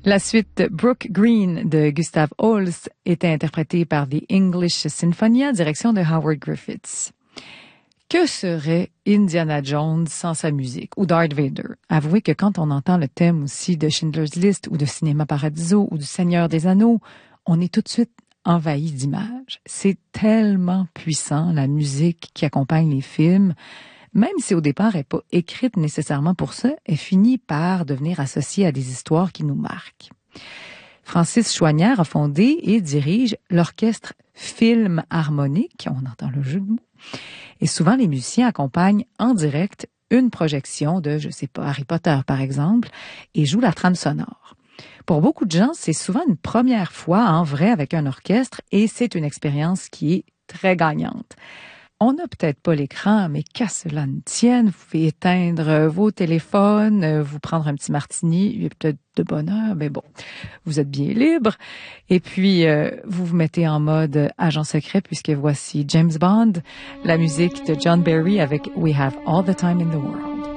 La suite Brook Green de Gustav Holst était interprétée par The English Sinfonia, direction de Howard Griffiths. Que serait Indiana Jones sans sa musique, ou Darth Vader? Avouez que quand on entend le thème aussi de Schindler's List, ou de Cinéma Paradiso, ou du Seigneur des Anneaux, on est tout de suite envahi d'images. C'est tellement puissant, la musique qui accompagne les films. Même si au départ elle n'est pas écrite nécessairement pour ça, elle finit par devenir associée à des histoires qui nous marquent. Francis Chouanière a fondé et dirige l'orchestre Film Harmonique, on entend le jeu de mots, et souvent les musiciens accompagnent en direct une projection de, je sais pas, Harry Potter par exemple, et jouent la trame sonore. Pour beaucoup de gens, c'est souvent une première fois en vrai avec un orchestre et c'est une expérience qui est très gagnante. On n'a peut-être pas l'écran, mais qu'à cela ne tienne, vous pouvez éteindre vos téléphones, vous prendre un petit martini, il est peut-être de bonne heure, mais bon, vous êtes bien libre. Et puis, vous vous mettez en mode agent secret, puisque voici James Bond, la musique de John Barry avec We Have All the Time in the World.